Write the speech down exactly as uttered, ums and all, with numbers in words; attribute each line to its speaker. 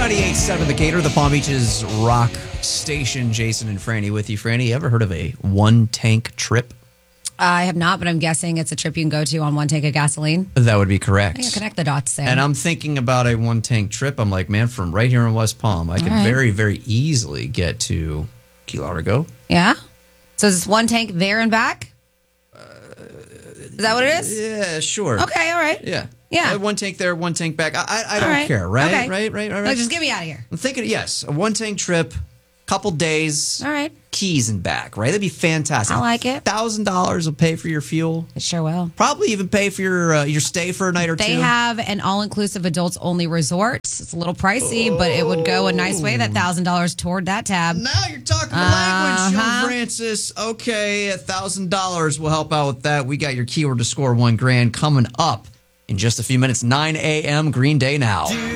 Speaker 1: ninety-eight point seven The Gator, the Palm Beaches rock station. Jason and Franny with you. Franny, you ever heard of a one-tank trip?
Speaker 2: I have not, but I'm guessing it's a trip you can go to on one tank of gasoline.
Speaker 1: That would be correct.
Speaker 2: I can connect the dots there.
Speaker 1: And I'm thinking about a one-tank trip. I'm like, man, from right here in West Palm, I could
Speaker 2: right.
Speaker 1: very, very easily get to Key Largo.
Speaker 2: Yeah? So is this one tank there and back? Uh, is that what it is?
Speaker 1: Yeah, sure.
Speaker 2: Okay, all right.
Speaker 1: Yeah.
Speaker 2: Yeah.
Speaker 1: Uh, one tank there, one tank back. I, I, I don't
Speaker 2: right.
Speaker 1: care, right?
Speaker 2: Okay.
Speaker 1: Right, right, right, right.
Speaker 2: No, just get me out of here.
Speaker 1: I'm thinking, yes, a one-tank trip, couple days.
Speaker 2: All right.
Speaker 1: Keys and back, right? That'd be fantastic.
Speaker 2: I like it.
Speaker 1: one thousand dollars will pay for your fuel.
Speaker 2: It sure will.
Speaker 1: Probably even pay for your uh, your stay for a night or
Speaker 2: They
Speaker 1: two.
Speaker 2: They have an all-inclusive adults-only resort. It's a little pricey, oh. but it would go a nice way, that one thousand dollars toward that tab.
Speaker 1: Now you're talking the
Speaker 2: uh-huh.
Speaker 1: language, Sean Francis. Okay, one thousand dollars will help out with that. We got your keyword to score one grand coming up in just a few minutes. nine a.m. Green Day now.